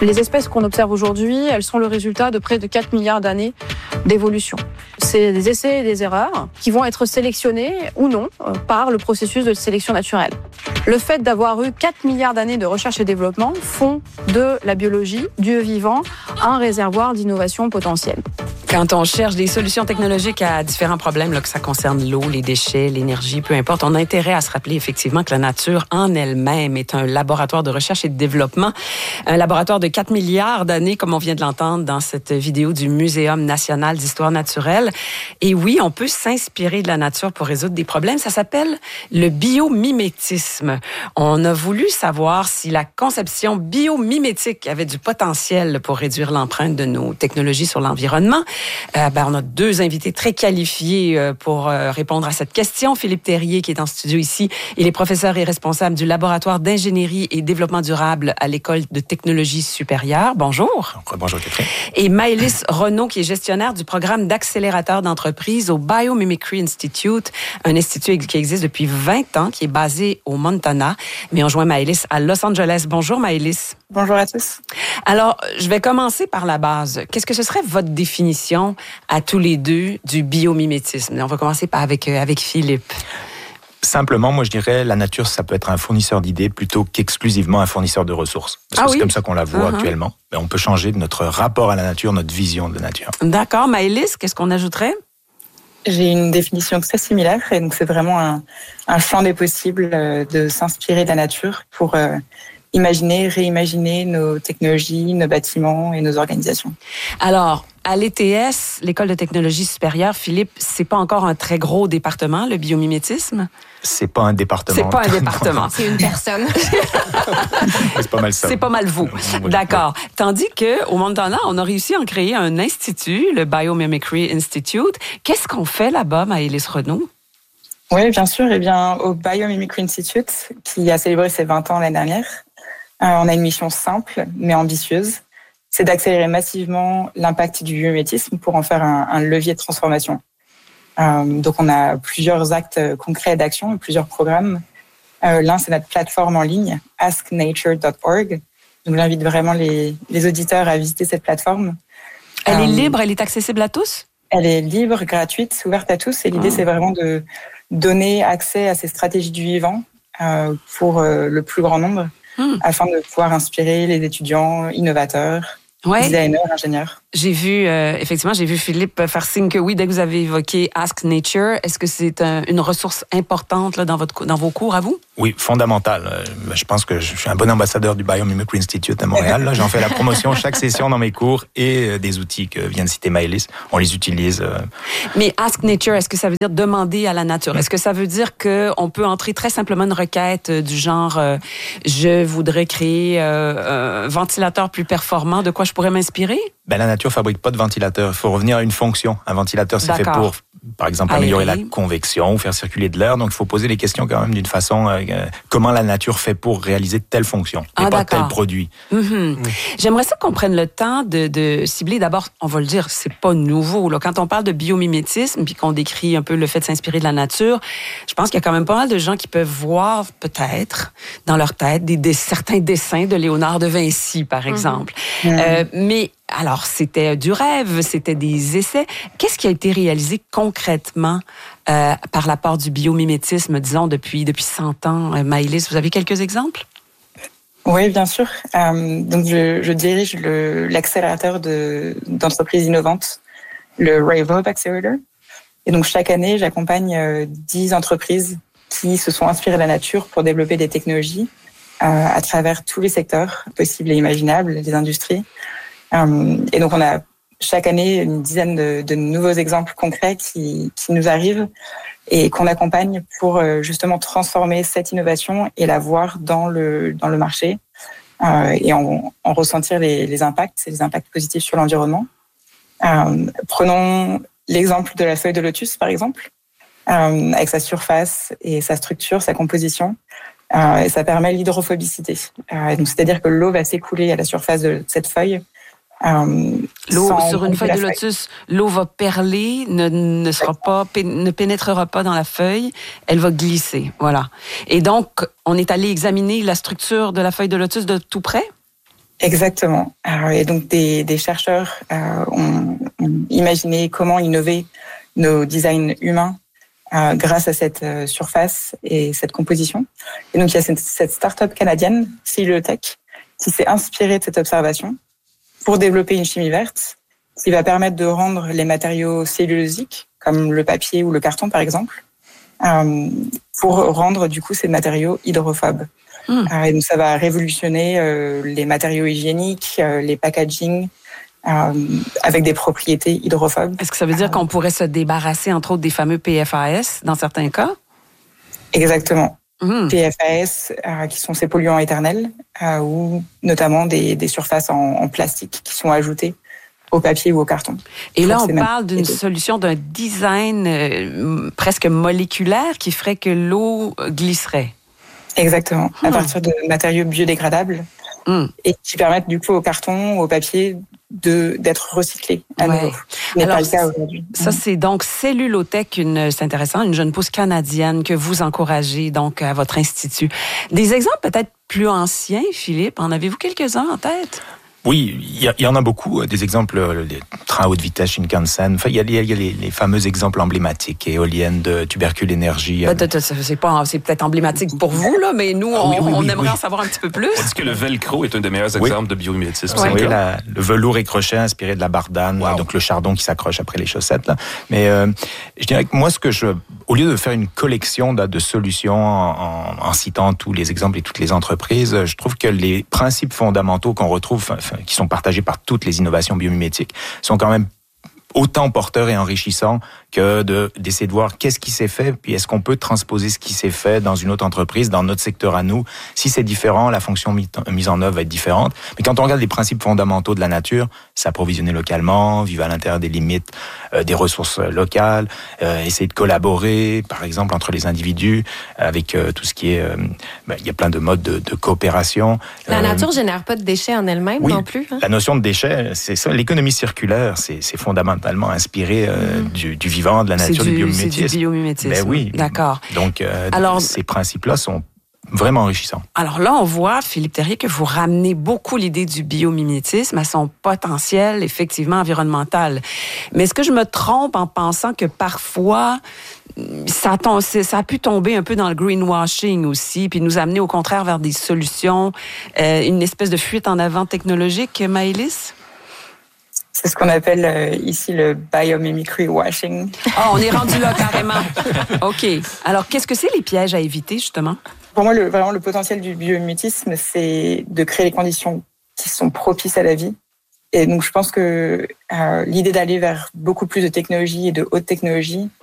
Les espèces qu'on observe aujourd'hui, elles sont le résultat de près de 4 milliards d'années d'évolution. C'est des essais et des erreurs qui vont être sélectionnés ou non par le processus de sélection naturelle. Le fait d'avoir eu 4 milliards d'années de recherche et développement font de la biologie, du vivant, un réservoir d'innovation potentielle. Quand on cherche des solutions technologiques à différents problèmes, là, que ça concerne l'eau, les déchets, l'énergie, peu importe, on a intérêt à se rappeler effectivement que la nature en elle-même est un laboratoire de recherche et de développement. Un laboratoire de 4 milliards d'années, comme on vient de l'entendre dans cette vidéo du Muséum national d'histoire naturelle. Et oui, on peut s'inspirer de la nature pour résoudre des problèmes. Ça s'appelle le biomimétisme. On a voulu savoir si la conception biomimétique avait du potentiel pour réduire l'empreinte de nos technologies sur l'environnement. On a deux invités très qualifiés pour répondre à cette question. Philippe Terrier, qui est en studio ici, il est professeur et responsable du laboratoire d'ingénierie et développement durable à l'École de technologie supérieure. Bonjour. Bonjour, Catherine. Et Maëlys Renaud, qui est gestionnaire du programme d'accélérateur d'entreprise au Biomimicry Institute, un institut qui existe depuis 20 ans, qui est basé au Montana. Mais on joint Maëlys à Los Angeles. Bonjour, Maëlys. Bonjour à tous. Alors, je vais commencer par la base. Qu'est-ce que ce serait votre définition à tous les deux du biomimétisme? On va commencer avec Philippe. Simplement, moi, je dirais, la nature, ça peut être un fournisseur d'idées plutôt qu'exclusivement un fournisseur de ressources. Parce que c'est comme ça qu'on la voit actuellement. Mais on peut changer notre rapport à la nature, notre vision de la nature. D'accord. Maëlys, qu'est-ce qu'on ajouterait? J'ai une définition très similaire. Et donc, c'est vraiment un champ des possibles de s'inspirer de la nature pour imaginer, réimaginer nos technologies, nos bâtiments et nos organisations. Alors, à l'ETS, l'École de technologie supérieure, Philippe, c'est pas encore un très gros département, le biomimétisme? C'est pas un département. C'est pas un département. C'est une personne. C'est pas mal ça. C'est pas mal vous. D'accord. Tandis que au Montana, on a réussi à en créer un institut, le Biomimicry Institute. Qu'est-ce qu'on fait là-bas, Maëlys Renaud? Oui, bien sûr. Eh bien, au Biomimicry Institute, qui a célébré ses 20 ans l'année dernière, on a une mission simple, mais ambitieuse. C'est d'accélérer massivement l'impact du biomimétisme pour en faire un levier de transformation. Donc, on a plusieurs actes concrets d'action, plusieurs programmes. L'un, c'est notre plateforme en ligne, asknature.org. Donc, j'invite vraiment les auditeurs à visiter cette plateforme. Elle est libre, elle est accessible à tous? Elle est libre, gratuite, ouverte à tous. Et l'idée, c'est vraiment de donner accès à ces stratégies du vivant pour le plus grand nombre, afin de pouvoir inspirer les étudiants, innovateurs, designers, ingénieurs. J'ai vu Philippe faire signe que oui, dès que vous avez évoqué Ask Nature, est-ce que c'est une ressource importante là, dans vos cours à vous? Oui, fondamentale. Je pense que je suis un bon ambassadeur du Biomimicry Institute à Montréal. Là, j'en fais la promotion chaque session dans mes cours et des outils que vient de citer Maëlys, on les utilise. Mais Ask Nature, est-ce que ça veut dire demander à la nature? Est-ce que ça veut dire qu'on peut entrer très simplement une requête du genre je voudrais créer un ventilateur plus performant, de quoi je pourrais m'inspirer? La nature fabrique pas de ventilateur. Il faut revenir à une fonction. Un ventilateur, c'est fait pour, par exemple, améliorer la convection ou faire circuler de l'air. Donc, il faut poser les questions quand même d'une façon, comment la nature fait pour réaliser telle fonction et pas tel produit. J'aimerais ça qu'on prenne le temps de cibler. D'abord, on va le dire, c'est pas nouveau. Là. Quand on parle de biomimétisme puis qu'on décrit un peu le fait de s'inspirer de la nature, je pense qu'il y a quand même pas mal de gens qui peuvent voir, peut-être, dans leur tête, certains dessins de Léonard de Vinci, par exemple. Mais alors, c'était du rêve, c'était des essais. Qu'est-ce qui a été réalisé concrètement par la part du biomimétisme, disons, depuis 100 ans? Maëlys, vous avez quelques exemples? Oui, bien sûr. Donc, je dirige l'accélérateur d'entreprises innovantes, le Rave Hub Accelerator. Et donc, chaque année, j'accompagne 10 entreprises qui se sont inspirées de la nature pour développer des technologies à travers tous les secteurs possibles et imaginables, des industries. Et donc, on a chaque année une dizaine de nouveaux exemples concrets qui nous arrivent et qu'on accompagne pour justement transformer cette innovation et la voir dans le marché et en ressentir les impacts positifs sur l'environnement. Prenons l'exemple de la feuille de lotus, par exemple, avec sa surface et sa structure, sa composition. Et ça permet l'hydrophobicité. Donc, c'est-à-dire que l'eau va s'écouler à la surface de cette feuille. L'eau sur une feuille de lotus, l'eau va perler, ne pénétrera pas dans la feuille, elle va glisser, voilà. Et donc, on est allé examiner la structure de la feuille de lotus de tout près? Exactement. Et donc des chercheurs ont imaginé comment innover nos designs humains grâce à cette surface et cette composition. Et donc il y a cette start-up canadienne, Cellulotech, qui s'est inspirée de cette observation pour développer une chimie verte qui va permettre de rendre les matériaux cellulosiques, comme le papier ou le carton par exemple, pour rendre du coup ces matériaux hydrophobes. Et donc ça va révolutionner les matériaux hygiéniques, les packaging, avec des propriétés hydrophobes. Est-ce que ça veut dire qu'on pourrait se débarrasser entre autres des fameux PFAS dans certains cas? Exactement. PFAS, qui sont ces polluants éternels, ou notamment des surfaces en plastique qui sont ajoutées au papier ou au carton. Et là, on parle d'une solution, d'un design presque moléculaire qui ferait que l'eau glisserait. Exactement, à partir de matériaux biodégradables et qui permettent du coup au carton, au papier d'être recyclés à nouveau. Ce n'est pas le cas aujourd'hui. Ça, c'est donc Cellulotech, c'est intéressant, une jeune pousse canadienne que vous encouragez donc à votre institut. Des exemples peut-être plus anciens, Philippe, en avez-vous quelques-uns en tête? Oui, il y en a beaucoup, des exemples, les trains à haute vitesse Shinkansen. Enfin, il y a les fameux exemples emblématiques, éoliennes de Tubercule Énergie. C'est peut-être emblématique pour vous, là, mais nous, on aimerait en savoir un petit peu plus. On dit que le velcro est un des meilleurs exemples de biomimétisme. Oui, le velours et crochet inspiré de la bardane, donc le chardon qui s'accroche après les chaussettes. Là. Mais je dirais que moi, au lieu de faire une collection de solutions en citant tous les exemples et toutes les entreprises, je trouve que les principes fondamentaux qu'on retrouve, qui sont partagés par toutes les innovations biomimétiques, sont quand même autant porteurs et enrichissants que d'essayer de voir qu'est-ce qui s'est fait, puis est-ce qu'on peut transposer ce qui s'est fait dans une autre entreprise, dans notre secteur à nous. Si c'est différent, la fonction mise en œuvre va être différente. Mais quand on regarde les principes fondamentaux de la nature, s'approvisionner localement, vivre à l'intérieur des limites des ressources locales, essayer de collaborer, par exemple, entre les individus, avec tout ce qui est... il y a plein de modes de coopération. La nature génère pas de déchets en elle-même non plus. La notion de déchets, c'est ça. L'économie circulaire, c'est fondamentalement inspiré du vivant, de la nature, du biomimétisme. C'est du biomimétisme. Ben oui. D'accord. Donc, ces principes-là sont vraiment enrichissant. Alors là, on voit, Philippe Terrier, que vous ramenez beaucoup l'idée du biomimétisme à son potentiel, effectivement, environnemental. Mais est-ce que je me trompe en pensant que parfois, ça a pu tomber un peu dans le greenwashing aussi, puis nous amener au contraire vers des solutions, une espèce de fuite en avant technologique, Maëlys? C'est ce qu'on appelle ici le biomimicry washing. On est rendu là carrément. OK. Alors, qu'est-ce que c'est les pièges à éviter, justement? Pour moi, vraiment, le potentiel du biomimétisme, c'est de créer les conditions qui sont propices à la vie. Et donc, je pense que l'idée d'aller vers beaucoup plus de technologie et de haute technologie